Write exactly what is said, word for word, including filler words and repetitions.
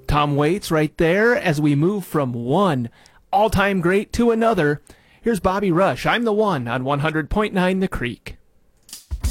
Tom Waits right there as we move from one all-time great to another. Here's Bobby Rush, I'm the One on one hundred point nine The Creek.